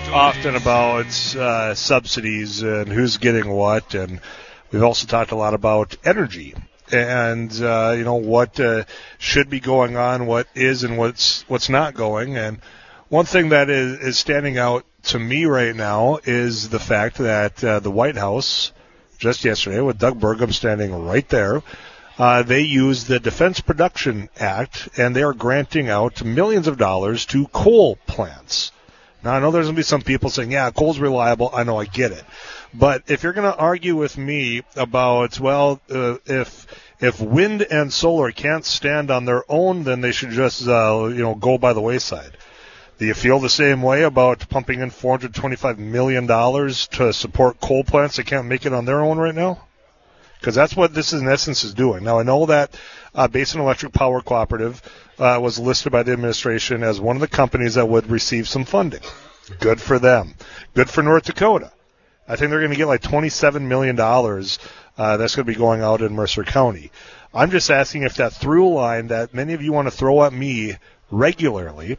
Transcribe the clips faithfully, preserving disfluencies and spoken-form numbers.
often about uh, subsidies and who's getting what, and we've also talked a lot about energy and uh, you know what uh, should be going on, what is and what's what's not going. And one thing that is, is standing out to me right now is the fact that uh, the White House, just yesterday, with Doug Burgum standing right there, uh, they used the Defense Production Act, and they are granting out millions of dollars to coal plants. Now, I know there's going to be some people saying, yeah, coal's reliable. I know, I get it. But if you're going to argue with me about, well, uh, if if wind and solar can't stand on their own, then they should just, uh, you know, go by the wayside. Do you feel the same way about pumping in four hundred twenty-five million dollars to support coal plants that can't make it on their own right now? Because that's what this, in essence, is doing. Now, I know that uh, Basin Electric Power Cooperative uh, was listed by the administration as one of the companies that would receive some funding. Good for them. Good for North Dakota. I think they're going to get like twenty-seven million dollars uh, that's going to be going out in Mercer County. I'm just asking if that through line that many of you want to throw at me regularly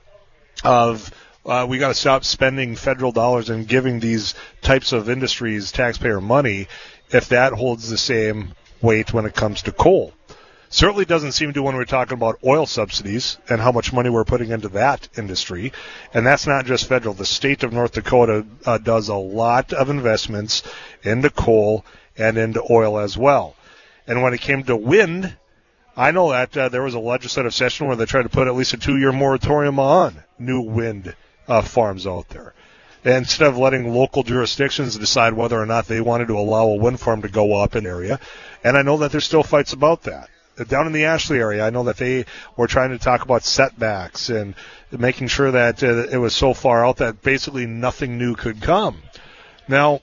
of uh, we got to stop spending federal dollars and giving these types of industries taxpayer money, if that holds the same weight when it comes to coal. Certainly doesn't seem to when we're talking about oil subsidies and how much money we're putting into that industry. And that's not just federal. The state of North Dakota uh, does a lot of investments into coal and into oil as well. And when it came to wind, I know that uh, there was a legislative session where they tried to put at least a two-year moratorium on new wind uh, farms out there. And instead of letting local jurisdictions decide whether or not they wanted to allow a wind farm to go up in an area. And I know that there's still fights about that. Down in the Ashley area, I know that they were trying to talk about setbacks and making sure that uh, it was so far out that basically nothing new could come. Now,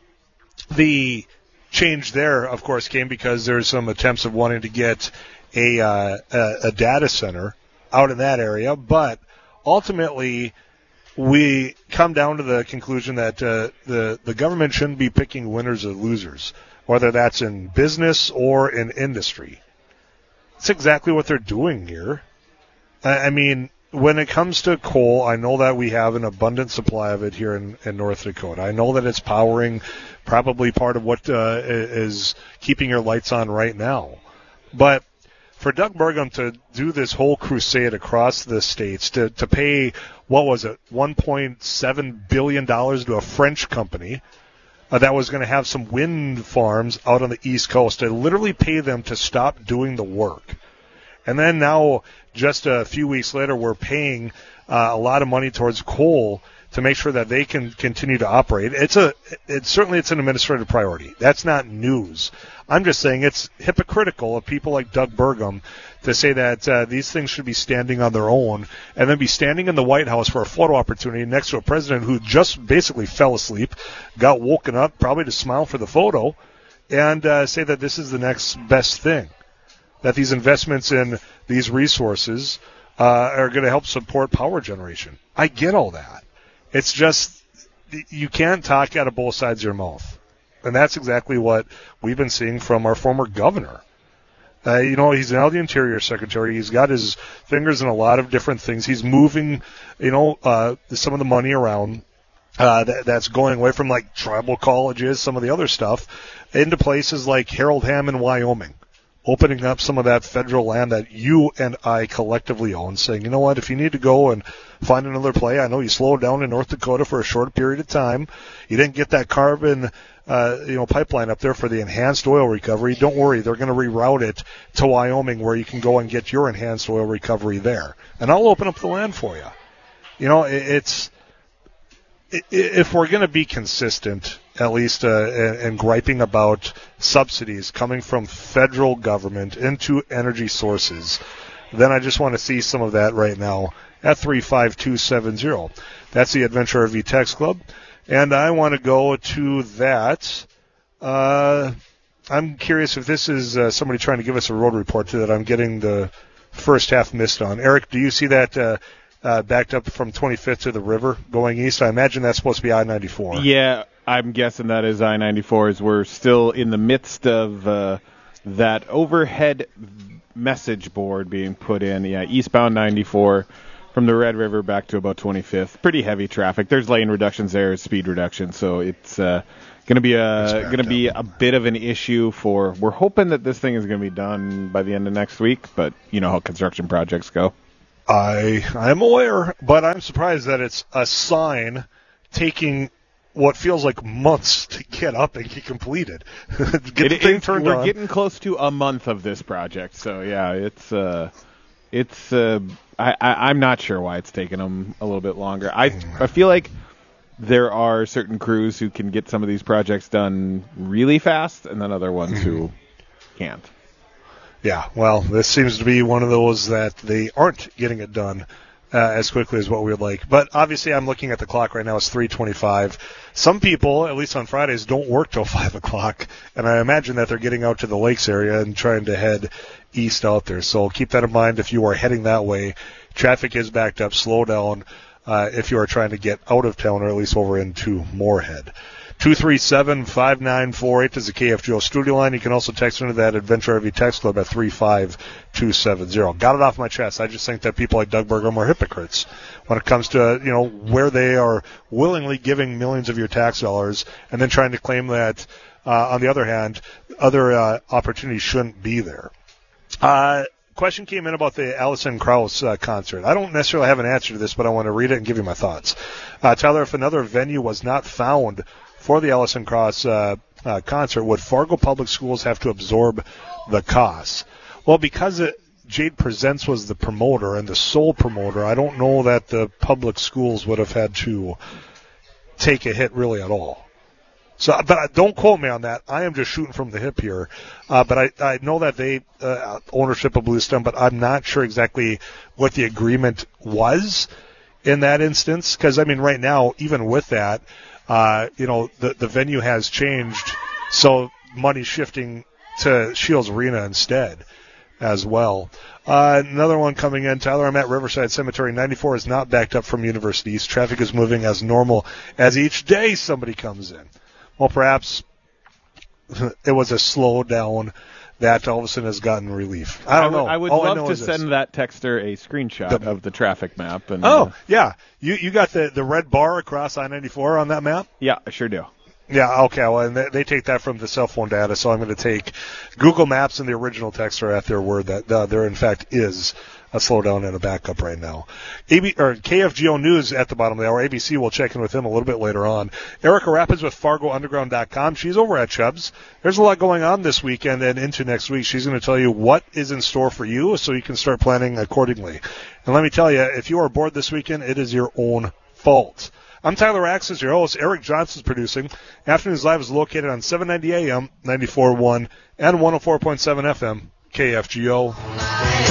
the change there, of course, came because there's some attempts of wanting to get a, uh, a, a data center out in that area, but ultimately we come down to the conclusion that uh, the, the government shouldn't be picking winners or losers, whether that's in business or in industry. That's exactly what they're doing here. I mean, when it comes to coal, I know that we have an abundant supply of it here in, in North Dakota. I know that it's powering probably part of what uh, is keeping your lights on right now. But for Doug Burgum to do this whole crusade across the states, to, to pay, what was it, one point seven billion dollars to a French company uh, that was going to have some wind farms out on the East Coast, to literally pay them to stop doing the work. And then now, just a few weeks later, we're paying uh, a lot of money towards coal to make sure that they can continue to operate. It's a, it's certainly it's an administrative priority. That's not news. I'm just saying it's hypocritical of people like Doug Burgum to say that uh, these things should be standing on their own and then be standing in the White House for a photo opportunity next to a president who just basically fell asleep, got woken up probably to smile for the photo, and uh, say that this is the next best thing, that these investments in these resources uh, are going to help support power generation. I get all that. It's just you can't talk out of both sides of your mouth. And that's exactly what we've been seeing from our former governor. Uh, you know, he's now the Interior Secretary. He's got his fingers in a lot of different things. He's moving, you know, uh, some of the money around uh, that, that's going away from, like, tribal colleges, some of the other stuff, into places like Harold Hammond, Wyoming, opening up some of that federal land that you and I collectively own, saying, you know what, if you need to go and find another play, I know you slowed down in North Dakota for a short period of time. You didn't get that carbon uh, you know, pipeline up there for the enhanced oil recovery. Don't worry, they're going to reroute it to Wyoming where you can go and get your enhanced oil recovery there. And I'll open up the land for you. You know, it, it's it, if we're going to be consistent, at least uh, and, and griping about subsidies coming from federal government into energy sources, then I just want to see some of that right now at three five two seven zero. That's the Adventure R V Text Club. And I want to go to that. Uh, I'm curious if this is uh, somebody trying to give us a road report to that I'm getting the first half missed on. Eric, do you see that uh, uh, backed up from twenty-fifth to the river going east? I imagine that's supposed to be I ninety-four. Yeah, I'm guessing that is I ninety-four as we're still in the midst of uh, that overhead message board being put in. Yeah, eastbound ninety-four from the Red River back to about twenty-fifth. Pretty heavy traffic. There's lane reductions there, speed reduction, so it's uh, going to be a going to be a bit of an issue for. We're hoping that this thing is going to be done by the end of next week, but you know how construction projects go. I I'm aware, but I'm surprised that it's a sign taking what feels like months to get up and get completed. Get the it, thing turned we're on. getting close to a month of this project, so yeah, it's uh, it's. Uh, I, I I'm not sure why it's taking them a little bit longer. I I feel like there are certain crews who can get some of these projects done really fast, and then other ones who can't. Yeah, well, this seems to be one of those that they aren't getting it done uh, as quickly as what we would like. But obviously, I'm looking at the clock right now. It's three twenty-five. Some people, at least on Fridays, don't work till five o'clock, and I imagine that they're getting out to the lakes area and trying to head east out there. So keep that in mind if you are heading that way. Traffic is backed up. Slow down uh, if you are trying to get out of town or at least over into Moorhead. two three seven, five nine four eight is the K F G O studio line. You can also text into that Adventure R V text club at three five two seven zero. Got it off my chest. I just think that people like Doug Burgum are hypocrites when it comes to, you know, where they are willingly giving millions of your tax dollars and then trying to claim that, uh, on the other hand, other uh, opportunities shouldn't be there. Uh, question came in about the Alison Krauss uh, concert. I don't necessarily have an answer to this, but I want to read it and give you my thoughts. Uh, Tyler, if another venue was not found for the Alison Krauss uh, uh, concert, would Fargo Public Schools have to absorb the costs? Well, because it, Jade Presents was the promoter and the sole promoter, I don't know that the public schools would have had to take a hit really at all. So, but don't quote me on that. I am just shooting from the hip here. Uh, but I, I know that they uh, ownership of Bluestem, but I'm not sure exactly what the agreement was in that instance. Because I mean, right now, even with that, uh, you know, the the venue has changed, so money's shifting to Shields Arena instead as well. Uh, another one coming in. Tyler, I'm at Riverside Cemetery. ninety-four is not backed up from University East. Traffic is moving as normal as each day somebody comes in. Well, perhaps it was a slowdown that all of a sudden has gotten relief. I don't know. I would all love I know to is send this. that texter a screenshot The, of the traffic map. And, oh, uh, yeah. You you got the, the red bar across I ninety-four on that map? Yeah, I sure do. Yeah, okay. Well, and they, they take that from the cell phone data, so I'm going to take Google Maps and the original texter at their word that uh, there, in fact, is a slowdown and a backup right now. A B, or K F G O News at the bottom of the hour. A B C will check in with him a little bit later on. Erica Rapids with Fargo Underground dot com. She's over at Chubb's. There's a lot going on this weekend and into next week. She's going to tell you what is in store for you so you can start planning accordingly. And let me tell you, if you are bored this weekend, it is your own fault. I'm Tyler Axis, your host. Eric Johnson's producing. Afternoons Live is located on seven ninety A M, ninety-four point one, and one oh four point seven F M, K F G O.